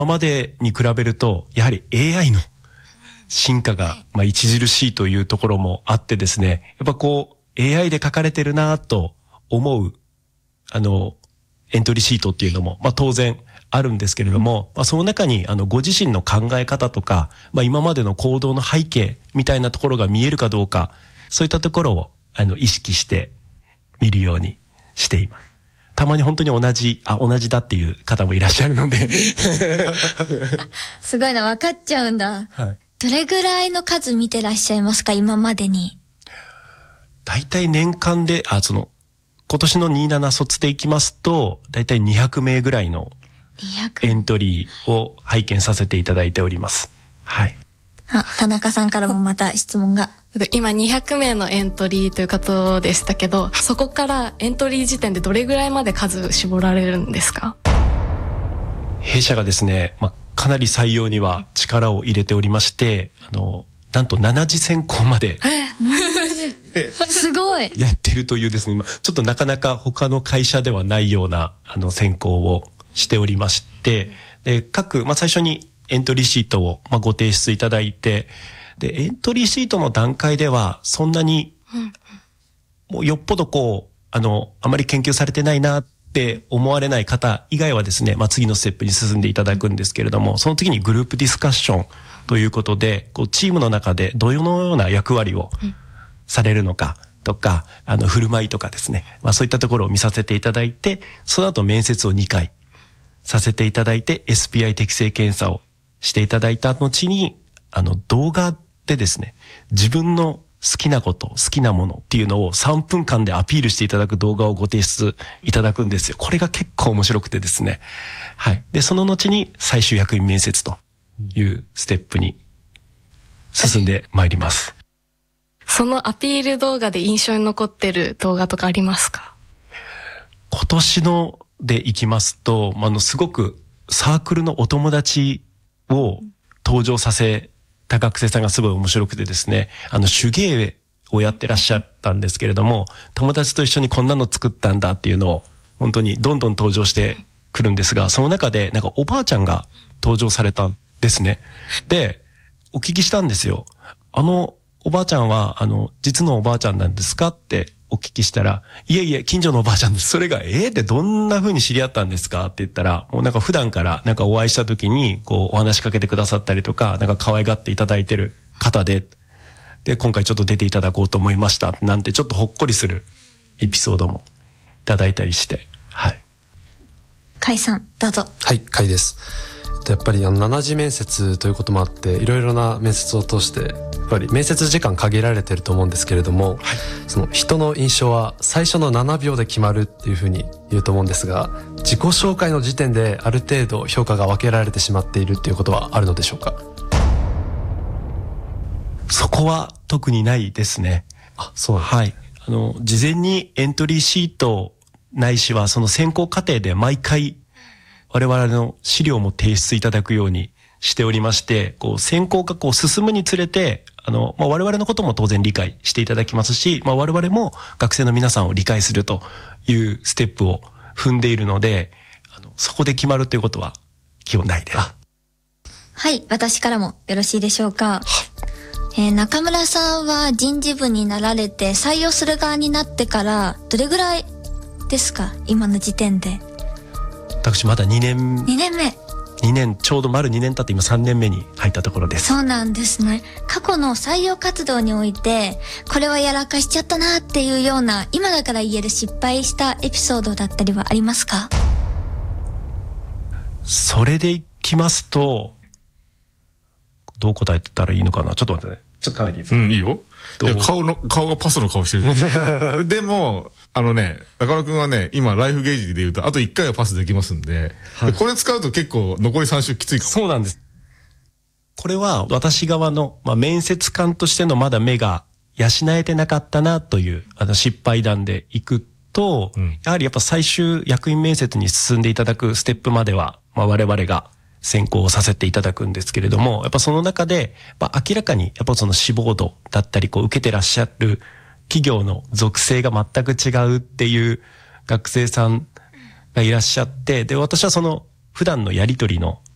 今までに比べると、やはり AI の進化が、著しいというところもあってですね、やっぱこう、AI で書かれてるなと思う、エントリーシートっていうのも、当然あるんですけれども、その中に、ご自身の考え方とか、今までの行動の背景みたいなところが見えるかどうか、そういったところを、意識して見るようにしています。たまに本当に同じだっていう方もいらっしゃるので。 すごいな、分かっちゃうんだ。 はい。 どれぐらいの数見てらっしゃいますか、今までに。 だいたい年間で、今年の27卒でいきますと、だいたい200名ぐらいのエントリーを拝見させていただいております。はい。 田中さんからもまた質問が。 今200名のエントリーということでしたけど、そこからエントリー時点でどれぐらいまで数絞られるんですか？ 弊社がですね、かなり採用には力を入れておりまして、なんと7次選考まで。 すごいやってるというですね、ちょっとなかなか他の会社ではないような、選考をしておりまして、で、最初にエントリーシートを、ご提出いただいて、で、エントリーシートの段階では、そんなに、もうよっぽどあまり研究されてないなって思われない方以外はですね、次のステップに進んでいただくんですけれども、その次にグループディスカッションということで、チームの中でどのような役割をされるのかとか、振る舞いとかですね、そういったところを見させていただいて、その後面接を2回させていただいて、SPI 適正検査をしていただいた後に、動画でですね、自分の好きなこと、好きなものっていうのを3分間でアピールしていただく動画をご提出いただくんですよ。これが結構面白くてですね。はい。で、その後に最終役員面接というステップに進んでまいります。 そのアピール動画で印象に残ってる動画とかありますか？ 今年のでいきますと、すごくサークルのお友達を登場させた学生さんがすごい面白くてですね、手芸をやってらっしゃったんですけれども、友達と一緒にこんなの作ったんだっていうのを本当にどんどん登場してくるんですが、その中でおばあちゃんが登場されたんですね。で、お聞きしたんですよ。おばあちゃんは、実のおばあちゃんなんですかってお聞きしたら、いえいえ、近所のおばあちゃんです。それが、ってどんな風に知り合ったんですかって言ったら、もう普段からお会いした時に、お話しかけてくださったりとか、可愛がっていただいてる方で、今回ちょっと出ていただこうと思いました。なんてちょっとほっこりするエピソードもいただいたりして、はい。 甲斐さん、どうぞ。 はい、甲斐です。やっぱり7次面接ということもあって、いろいろな面接を通して、やっぱり面接時間限られてると思うんですけれども、その人の印象は最初の7秒で決まるっていうふうに言うと思うんですが、自己紹介の時点である程度評価が分けられてしまっているっていうことはあるのでしょうか？ そこは特にないですね。 そうなんです。 はい。事前にエントリーシートないしはその選考過程で毎回我々の資料も提出いただくようにしておりまして、選考が進むにつれて、我々のことも当然理解していただきますし、我々も学生の皆さんを理解するというステップを踏んでいるので、そこで決まるということは基本ないです。 はい、私からもよろしいでしょうか。中村さんは人事部になられて採用する側になってからどれぐらいですか、今の時点で？ 私まだ2年目。 2年、ちょうど丸2年経って今3年目に入ったところです。 そうなんですね。過去の採用活動において、これはやらかしちゃったなっていうような、今だから言える失敗したエピソードだったりはありますか？ それでいきますと、どう答えてたらいいのかな。ちょっと待ってね。ちょっと考えていいですか？ いいよ。いや、顔がパスの顔してる。でも、中村くんはね、今、ライフゲージで言うと、あと1回はパスできますんで、これ使うと結構残り3週きついかも。 そうなんです。これは私側の、面接官としてのまだ目が養えてなかったなという、失敗談でいくと、やっぱ最終役員面接に進んでいただくステップまでは、我々が選考をさせていただくんですけれども、やっぱその中で、明らかにやっぱその志望度だったり、受けてらっしゃる企業の属性が全く違うっていう学生さんがいらっしゃって、で、私はその普段のやりとりの